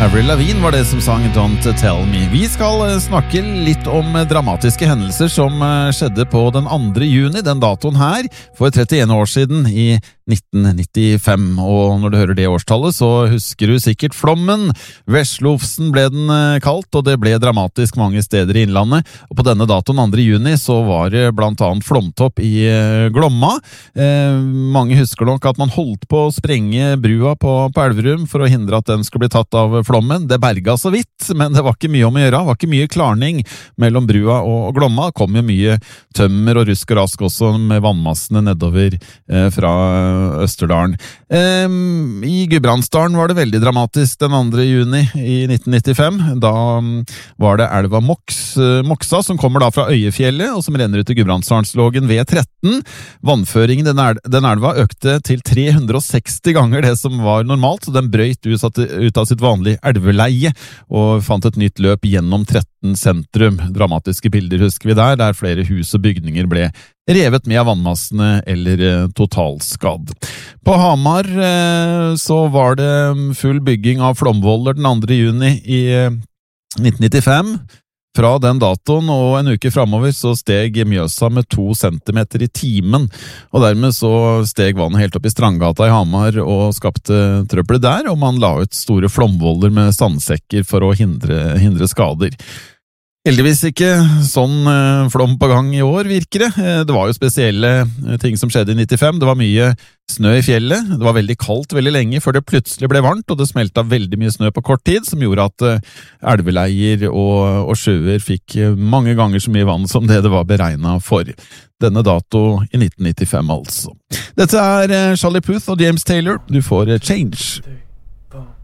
Avril Lavigne var det som sang Don't Tell Me. Vi skal snakke litt om dramatiske hendelser som skjedde på den 2. juni, den datoen her, for 31 år siden i 1995. Og når du hører det årstallet, så husker du sikkert flommen. Veslofsen ble den kalt, og det ble dramatisk mange steder i innlandet. Og på denne datoen, 2. juni, så var det blant annet flomtopp i Glomma. Mange husker nok at man holdt på å sprenge brua på Elverum for å hindre at den skulle bli tatt av flommen. Det berga så vidt, men det var ikke mye om å gjøre. Det var ikke mye klarning mellom brua og Glomma. Det kom jo mye tømmer og rusk og rask også med vannmassene nedover fra Østerdalen. I Gudbrandsdalen var det veldig dramatisk den 2. juni i 1995. Da var det elva Moksa, som kommer da fra Øyefjellet, og som renner ut i Gudbrandsdalslågen V13. Vannføringen den elva økte til 360 ganger det som var normalt, så den brøyt ut av sitt vanlige elveleie, og fant et nytt løp gjennom 13 sentrum. Dramatiske bilder husker vi der flere hus og bygninger ble revet med av vannmassene eller totalskadd. På Hamar så var det full bygging av flomvoller den 2. juni i 1995. Fra den datoen og en uke fremover så steg Mjøsa med 2 centimeter i timen, og dermed så steg vannet helt opp i Strandgata i Hamar og skapte trøbbel der, og man la ut store flomvoller med sandsekker for å hindre skader. Heldigvis ikke sånn flom på gang i år, virker det. Det var jo spesielle ting som skjedde i 95. Det var mye snø i fjellet. Det var veldig kaldt veldig lenge før det plutselig ble varmt, og det smelta veldig mye snø på kort tid, som gjorde at elveleier og sjøer fikk mange ganger så mye vann som det var beregnet for. Denne dato i 1995 altså. Dette er Charlie Puth og James Taylor. Du får Change. 3, 4.